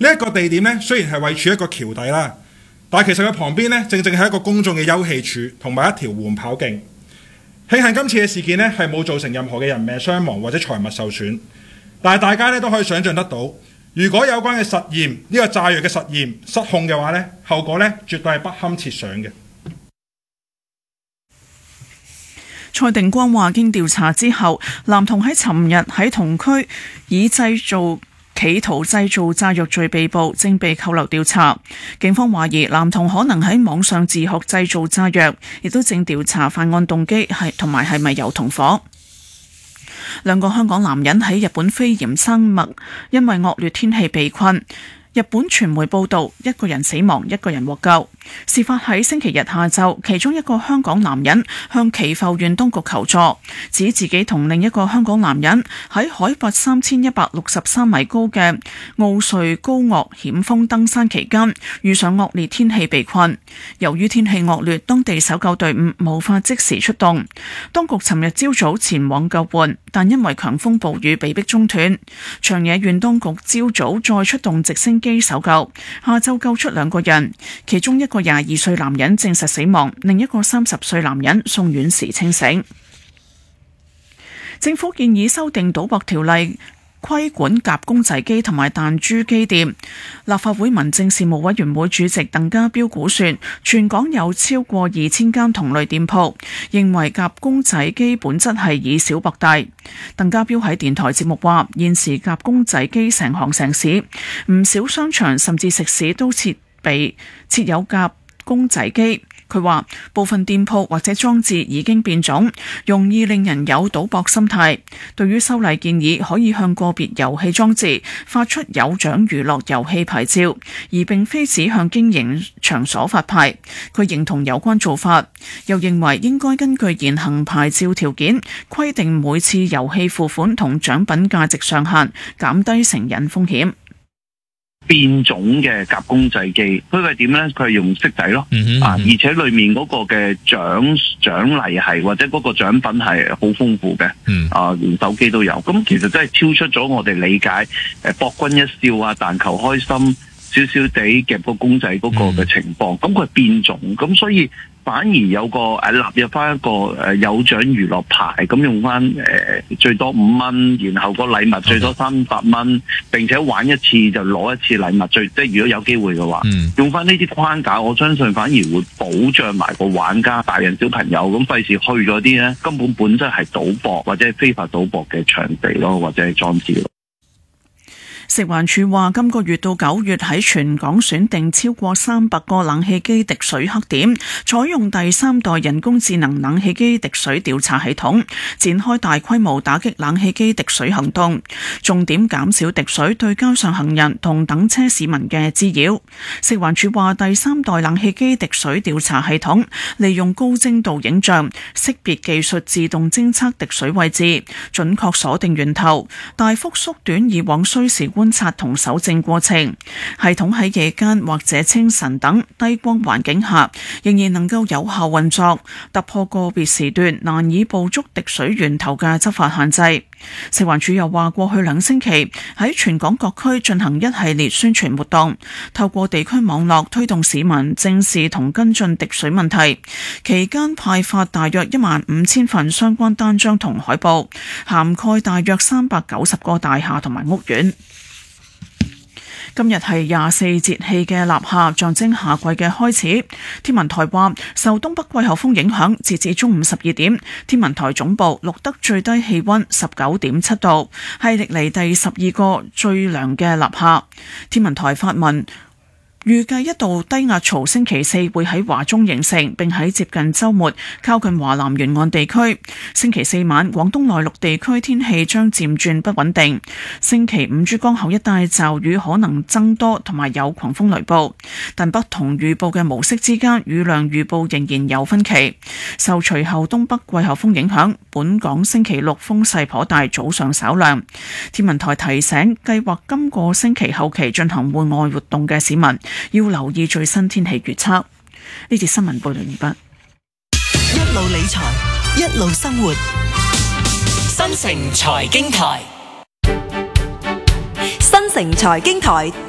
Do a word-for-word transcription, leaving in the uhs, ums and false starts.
呢一個地點呢，雖然係位處一個橋底啦，但係其實佢旁邊呢，正正係一個公眾嘅休憩處同埋一條緩跑徑。慶幸今次嘅事件呢，係冇造成任何嘅人命傷亡或者財物受損，但係大家呢都可以想像得到，如果有關嘅實驗呢、呢個炸藥嘅實驗失控嘅話呢，後果呢絕對係不堪設想嘅。 蔡定光話：經調查之後，男童喺尋日喺同區以製造企圖製造炸藥罪被捕，正被扣留調查。警方懷疑男童可能喺網上自學製造炸藥，亦都正調查犯案動機係同埋係咪有同伙。兩個香港男人喺日本飛檐山脈，因為惡劣天氣被困。日本傳媒報道，一個人死亡，一個人獲救。事發喺星期日下晝，其中一個香港男人向祈福縣當局求助，指自己同另一個香港男人喺海拔三千一百六十三米高嘅奧瑞高岳險峰登山期間，遇上惡劣天氣被困。由於天氣惡劣，當地搜救隊伍無法即時出動。當局尋日朝早前往救援，但因為強風暴雨被迫中斷。長野縣當局朝早再出動直升機搜救，下晝救出兩個人，其中一個廿二歲男人證實死亡，另一個三十歲男人送院時清醒。政府建議修訂賭博條例，規管夾公仔機同埋彈珠機店。立法會民政事務委員會主席鄧家彪估算，全港有超過二千間同類店鋪，認為夾公仔機本質係以小博大。鄧家彪喺電台節目話，現時夾公仔機成行成市，唔少商場甚至食肆都設備設有夾公仔機。佢話部分店鋪或者裝置已經變種，容易令人有賭博心態。對於修例建議可以向個別遊戲裝置發出有獎娛樂遊戲牌照，而並非只向經營場所發牌，佢認同有關做法，又認為應該根據現行牌照條件規定每次遊戲付款同獎品價值上限，減低成癮風險。 變種嘅夾公仔機，佢係點咧？佢係用骰仔咯，嗯、啊，而且裏面嗰個嘅獎獎勵係或者嗰個獎品係好豐富嘅，嗯、啊，連手機都有。咁其實真係超出咗我哋理解，誒，博君一笑啊，但求開心，少少地夾個公仔嗰個嘅情況。咁佢係變種，咁所以反而有個誒納入翻一個誒有獎娛樂牌，咁用翻誒最多五蚊，然後個禮物最多三百蚊，並且玩一次就攞一次禮物，最即係如果有機會嘅話，嗯、用翻呢啲框架，我相信反而會保障埋個玩家、大人小朋友，咁費事去咗啲咧根本本質係賭博或者係非法賭博嘅場地咯，或者係裝置咯。 食環署話，今個月到九月喺全港選定超過三百個冷氣機滴水黑點，採用第三代人工智能冷氣機滴水調查系統，展開大規模打擊冷氣機滴水行動，重點減少滴水對街上行人同等車市民嘅滋擾。食環署話，第三代冷氣機滴水調查系統利用高精度影像識別技術，自動偵測滴水位置，準確鎖定源頭，大幅縮短以往需時觀察同搜證過程。系統喺夜間或者清晨等低光環境下，仍然能夠有效運作，突破個別時段難以捕捉滴水源頭嘅執法限制。食環署又話，過去兩星期喺全港各區進行一系列宣傳活動，透過地區網絡推動市民正視同跟進滴水問題。期間派發大約一萬五千份相關單張同海報，涵蓋大約三百九十個大廈同埋屋苑。今日係廿四節氣嘅立夏，象徵夏季嘅開始。天文台話，受東北季候風影響，截至中午十二點，天文台總部錄得最低氣溫十九點七度，係歷嚟第十二個最涼嘅立夏。天文台發文，預計一道低壓槽星期四會喺華中形成，並喺接近週末靠近華南沿岸地區。星期四晚，廣東內陸地區天氣將漸轉不穩定。星期五珠江口一帶驟雨可能增多，同埋有狂風雷暴。但不同預報嘅模式之間，雨量預報仍然有分歧。受隨後東北季候風影響，本港星期六風勢頗大，早上稍涼。天文台提醒，計劃今個星期後期進行戶外活動嘅市民，要留意最新天氣預測。呢節新聞報道完畢。 一路理財，一路生活。新城財經台，新城財經台